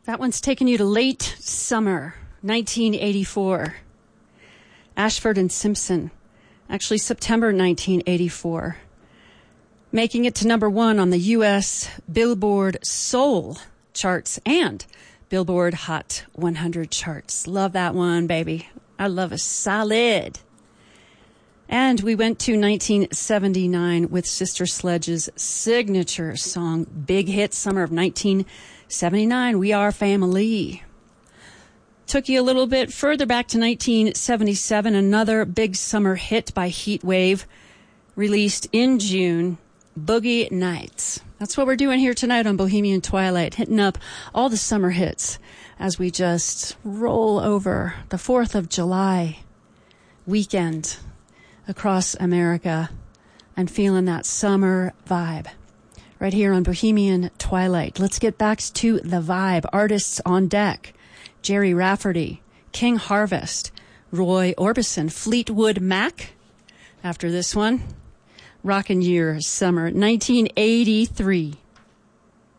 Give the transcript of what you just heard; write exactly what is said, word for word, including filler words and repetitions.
That one's taken you to late summer, nineteen eighty-four. Ashford and Simpson, actually September nineteen eighty-four. Making it to number one on the U S Billboard Soul charts and Billboard Hot one hundred charts. Love that one, baby. I love a solid. And we went to nineteen seventy-nine with Sister Sledge's signature song, big hit summer of nineteen seventy-nine, We Are Family. Took you a little bit further back to nineteen seventy-seven, another big summer hit by Heat Wave, released in June, Boogie Nights. That's what we're doing here tonight on Bohemian Twilight, hitting up all the summer hits as we just roll over the fourth of July weekend across America and feeling that summer vibe right here on Bohemian Twilight. Let's get back to the vibe. Artists on deck: Jerry Rafferty, King Harvest, Roy Orbison, Fleetwood Mac. After this one, rockin' year, summer nineteen eighty-three.